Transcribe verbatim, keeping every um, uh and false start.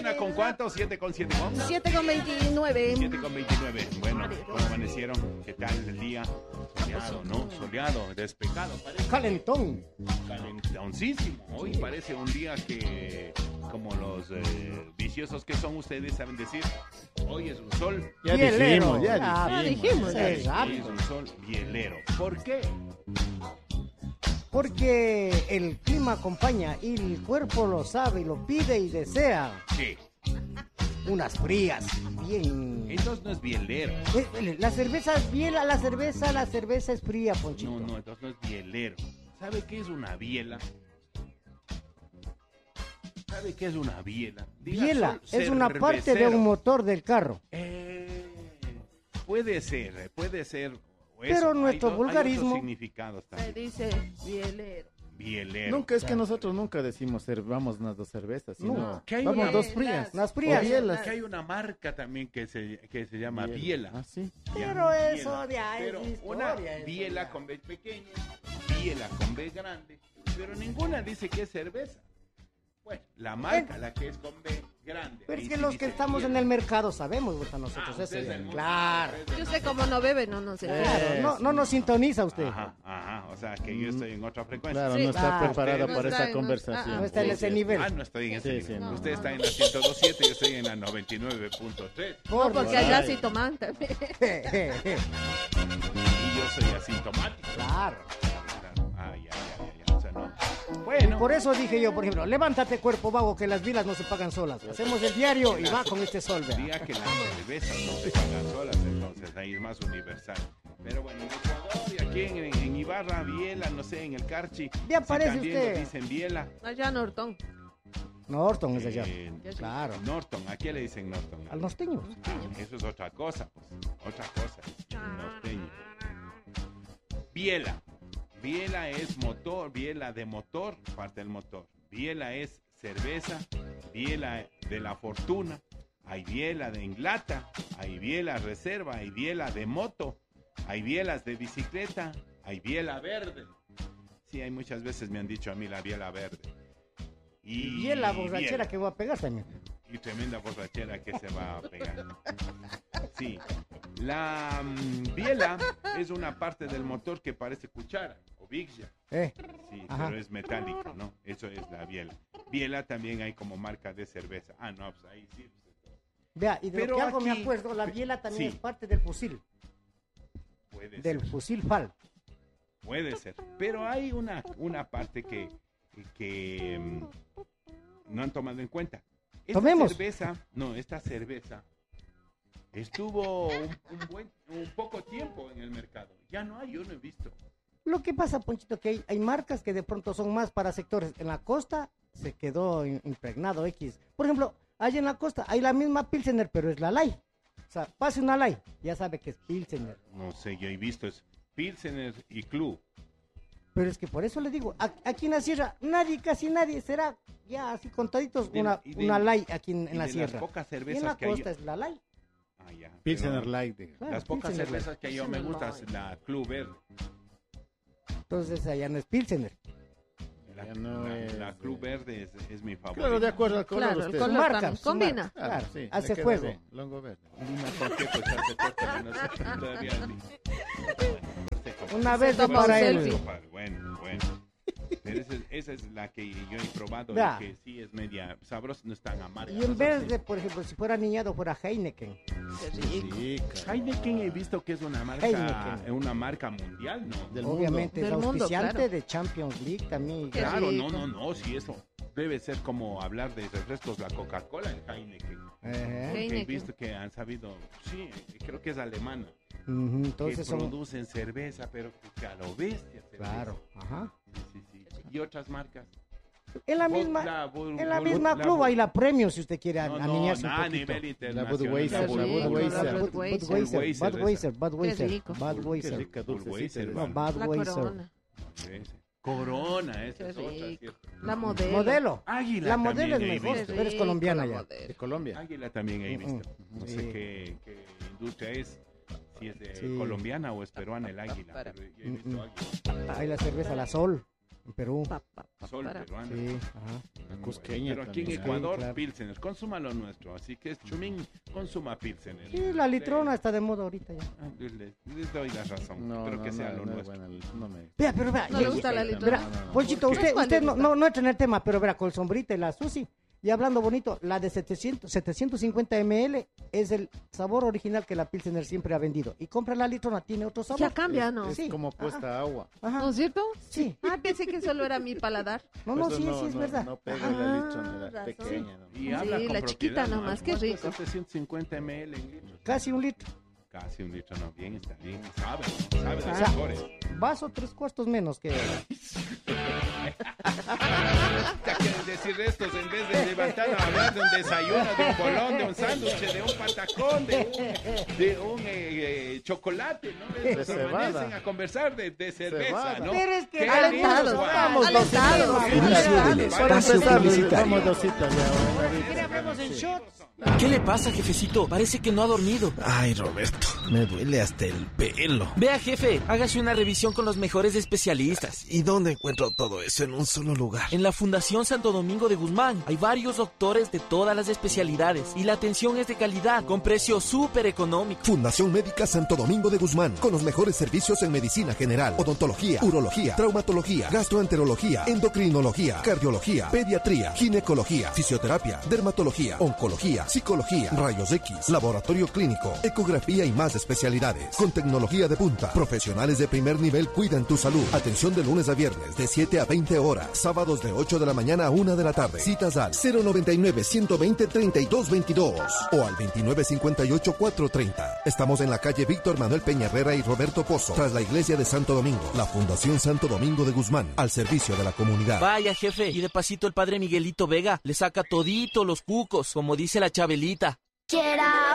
¿Con cuánto? ¿Siete con siete con? siete con veintinueve. siete con veintinueve. Bueno, ¿cómo amanecieron? ¿Qué tal el día? Soleado, ¿no? Soleado, despejado. Parece. Calentón. Calentoncísimo. Hoy parece un día que, como los eh, viciosos que son ustedes, saben decir, hoy es un sol. Ya dijimos, ya Ya dijimos. dijimos. Hoy ya. es un sol bielero. ¿Por qué? Porque el clima acompaña y el cuerpo lo sabe y lo pide y desea. ¿Qué? Unas frías, bien. Entonces no es bielero. Eh, La cerveza es biela, la cerveza, la cerveza es fría, Ponchito. No, no, entonces no es bielero. ¿Sabe qué es una biela? ¿Sabe qué es una biela? Diga, Biela sol es una parte de cervecero. un motor del carro. Eh, puede ser, puede ser. o Pero eso. Hay nuestro do- hay vulgarismo- otros significados Se también. dice bielero. Bielero. Nunca es que nosotros nunca decimos servamos unas dos cervezas, sino No. Que hay vamos una- dos frías. Unas frías. O bielas. Que hay una marca también que se, que se llama Biela. Ah, sí. Pero Ya, eso ya es Pero historia, una eso biela ya. con B pequeña, biela con B grande, pero ninguna dice que es cerveza. Bueno, la marca, la que es con B grande. Pero ahí es que sí los que dice estamos en biela. el mercado sabemos, gusta nosotros Ah, eso. usted es ya. el mundo, Claro, usted es Yo el sé cómo no bebe, no, no sé. Eh, claro. No, no nos sintoniza usted. Ajá, ajá, o sea que yo estoy en otra frecuencia. Claro, Sí. no está Ah, preparado usted para no esta está en- conversación. ah, No está en Sí, ese sí. nivel. Ah, no estoy en ese Sí, nivel. sí, no. Usted está en la ciento dos punto siete, yo estoy en la noventa y nueve punto tres. No, porque Ay. allá sí toman también. Y yo soy asintomático. Claro. Ah, ya, ya, ya, ya. O sea, no. Bueno. Por eso dije yo, por ejemplo, levántate cuerpo vago que las vilas no se pagan solas. Hacemos el diario y va con este sol, vea. Diga que las cervezas no se pagan solas, entonces ahí es más universal. Pero bueno, en Ecuador y aquí en, en Ibarra, Biela, no sé, en el Carchi. Ya aparece si también usted. lo dicen Biela. Allá Norton. Norton es allá. Eh, Claro. Norton, ¿a quién le dicen Norton? Al norteño. Ah, eso es otra cosa, pues. Otra cosa. Norteño. Biela. Biela es motor, biela de motor, parte del motor. Biela es cerveza, biela de la fortuna, hay biela de enlata, hay biela reserva, hay biela de moto, hay bielas de bicicleta, hay biela verde. Sí, hay muchas veces me han dicho a mí la biela verde. Y, Y en la borrachera biela. que voy a pegar también. Y tremenda borrachera que se va a pegar. Sí. La mm, biela es una parte del motor que parece cuchara o biglia. Eh, Sí, Ajá. pero es metálica, ¿no? Eso es la biela. Biela también hay como marca de cerveza. Ah, no, pues ahí sí. vea, y de Pero lo que algo me aquí- acuerdo, la biela también sí. es parte del fusil. Puede Del ser. fusil FAL. Puede ser. Pero hay una, una parte que, que mm, no han tomado en cuenta. Esta Tomemos. cerveza, no, esta cerveza estuvo un, un buen, un poco tiempo en el mercado. Ya no hay, yo no he visto. Lo que pasa, Ponchito, que hay, hay marcas que de pronto son más para sectores. En la costa se quedó in- impregnado X. Por ejemplo, allá en la costa hay la misma Pilsener, pero es la Light. O sea, pase una Light, ya sabe que es Pilsener. No sé, yo he visto es Pilsener y Club. Pero es que por eso le digo, a- aquí en la sierra, nadie, casi nadie, será ya así contaditos De- una, y de- una Light aquí en, y en la de sierra. Las pocas Y en cervezas la que hay. costa es la Light. Ah, ya, Pilsener pero Light, diga. Claro, Las pocas Pilsener cervezas que yo me Pilsener gustan Light. es la Club Verde. Entonces allá no es Pilsener. La, Ya no la- es, la Club eh, Verde es, es mi favorita. Claro, de acuerdo al color. Claro, el usted. color marca, también. su Combina. marca. Claro, Claro, sí, hace le queda juego. bien. Longo verde. Dime con qué cochar se corta, no sé, todavía ni- Una vez de toma un para selfie. él. Compadre, Bueno, bueno. Pero esa, es- esa es la que yo he probado Vea. y que sí es media sabrosa, no es tan amarga. Y en vez de, por ejemplo, si fuera niñado, fuera Heineken. Sí, claro. Heineken he visto que es una marca, Heineken. una marca mundial, ¿no? Del Obviamente es Del mundo, auspiciante claro. de Champions League también. Qué Claro, rico. no, no, no, sí, eso debe ser como hablar de refrescos, la Coca-Cola, el Heineken. Ajá. Que he Heineken. visto que han sabido, sí, creo que es alemana, Ujú, Entonces que son... producen cerveza, pero que a lo bestia cerveza. Claro, ajá. Sí, sí, sí. Y otras marcas. En la Bud- misma, la Bud- en la Bud- misma la club Bud- hay la Premium si usted quiere No, no, aniñarse no, un a poquito. nivel internacional. Budweiser, la Bud- Budweiser. Bud- Budweiser, Budweiser, Budweiser, Qué Budweiser, rico. Qué Budweiser. rica, Budweiser, dulcecita. No, va. La Budweiser. corona. Ese. Corona, esa Qué es otra, rico. ¿cierto? La modelo. Modelo. Águila La modelo también es he mejor. visto. Tú eres colombiana ya. De Colombia. Águila también he Mm, visto. mm. No Sí. sé qué, qué industria es, si es de Sí. colombiana o es peruana el águila. Para. Pero yo he visto Mm, mm. águila. Hay la cerveza La Sol. en Perú. Pa, pa, pa, Sol para. peruano. Sí, ajá. La cusqueña Pero aquí en también. Ecuador, Sí, claro. Pilsener, consuma lo nuestro. Así que es Chumín, consuma Pilsener. Sí, la litrona está de moda ahorita ya. Ah, Les, les doy la razón. No, Espero no, que sea no, lo no es nuestro. buena, no me... Vea, pero vea. No ya- le gusta la Verá, litrona. No, no, no. Ponchito, ¿Por qué? usted, ¿Cuál usted le no, gusta? no, no entra en el tema, pero verá, con el sombrita y la Susi. Y hablando bonito, la de setecientos, setecientos cincuenta mililitros es el sabor original que la Pilsener siempre ha vendido. Y compra la litrona, tiene otro sabor. Ya cambia, ¿no? Es Sí. como puesta agua. Ajá. ¿No es cierto? Sí. Ah, pensé que solo era mi paladar. No, no, Por eso sí, sí, es no, verdad. No pega Ah, la litrona, la razón. pequeña. ¿no? Y Sí, habla con la propiedad, chiquita ¿no? nomás, qué ¿Cuánto es rico. setecientos cincuenta mililitros en litros. Casi un litro. Casi un litro, no, bien, está bien. Sabe, ¿no? Sabe de O sea, mejores. Vaso tres cuartos menos que... Ya quieren decir estos en vez de levantar a hablar de un desayuno, de un bolón, de un sándwich, de un patacón, de un, de un eh, eh, chocolate, ¿no? De Les cebada. amanecen a conversar de, de cerveza, Cebada. ¿no? Pero es que Qué alentados, lindo, vamos, guau. alentados, Inicio alentados. del Para espacio empezar, publicitario. vamos dositas ya. ¿Quiere que hablemos en shot? ¿Qué le pasa, jefecito? Parece que no ha dormido. Ay, Roberto, me duele hasta el pelo. Vea, jefe, hágase una revisión con los mejores especialistas. ¿Y dónde encuentro todo eso en un solo lugar? En la Fundación Santo Domingo de Guzmán hay varios doctores de todas las especialidades y la atención es de calidad, con precio súper económico. Fundación Médica Santo Domingo de Guzmán, con los mejores servicios en medicina general, odontología, urología, traumatología, gastroenterología, endocrinología, cardiología, pediatría, ginecología, fisioterapia, dermatología, oncología, psicología, rayos X, laboratorio clínico, ecografía y más especialidades. Con tecnología de punta, profesionales de primer nivel cuidan tu salud. Atención de lunes a viernes de siete a veinte horas, sábados de ocho de la mañana a una de la tarde. Citas al cero noventa y nueve, ciento veinte, treinta y dos veintidós o al veintinueve cincuenta y ocho, cuatrocientos treinta. Estamos en la calle Víctor Manuel Peña Herrera y Roberto Pozo, tras la iglesia de Santo Domingo. La Fundación Santo Domingo de Guzmán, al servicio de la comunidad. Vaya, jefe, y de pasito el padre Miguelito Vega le saca todito los cucos, como dice la Chabelita. Quiera